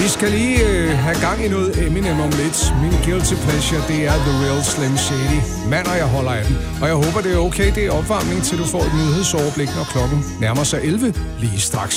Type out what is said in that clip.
Vi skal lige have gang i noget Eminem om lidt. Min guilty pleasure, det er The Real Slim Shady. Mand, og jeg holder af den. Og jeg håber, det er okay. Det er opvarmning, til du får et nyhedsoverblik, når klokken nærmer sig 11 lige straks.